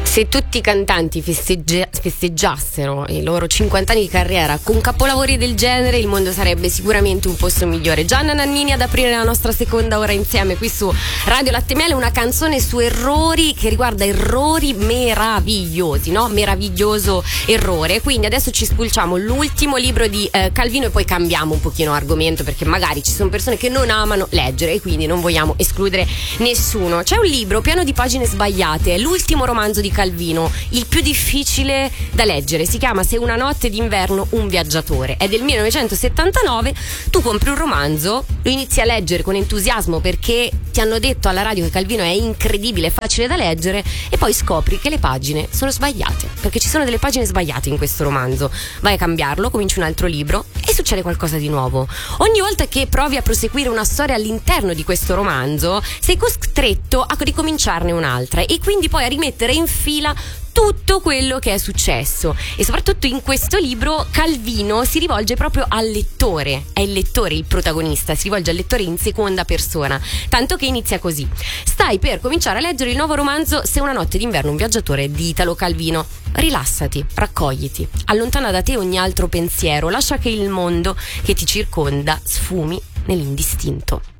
Se tutti i cantanti festeggiassero i loro 50 anni di carriera con capolavori del genere, il mondo sarebbe sicuramente un posto migliore. Gianna Nannini ad aprire la nostra seconda ora insieme qui su Radio Latte Miele, una canzone su errori che riguarda errori meravigliosi, no? Meraviglioso errore. Quindi adesso ci spulciamo l'ultimo libro di Calvino e poi cambiamo un pochino argomento, perché magari ci sono persone che non amano leggere e quindi non vogliamo escludere nessuno. C'è un libro pieno di pagine sbagliate, è l'ultimo romanzo di Calvino, il più difficile da leggere, si chiama Se una notte d'inverno un viaggiatore, è del 1979. Tu compri un romanzo, lo inizi a leggere con entusiasmo perché ti hanno detto alla radio che Calvino è incredibile, facile da leggere, e poi scopri che le pagine sono sbagliate, perché ci sono delle pagine sbagliate in questo romanzo. Vai a cambiarlo, cominci un altro libro e succede qualcosa di nuovo. Ogni volta che provi a proseguire una storia all'interno di questo romanzo sei costretto a ricominciarne un'altra e quindi poi a rimettere in fila tutto quello che è successo. E soprattutto in questo libro Calvino si rivolge proprio al lettore, è il lettore il protagonista, si rivolge al lettore in seconda persona, tanto che inizia così: stai per cominciare a leggere il nuovo romanzo Se una notte d'inverno un viaggiatore di Italo Calvino. Rilassati, raccogliti, allontana da te ogni altro pensiero, lascia che il mondo che ti circonda sfumi nell'indistinto.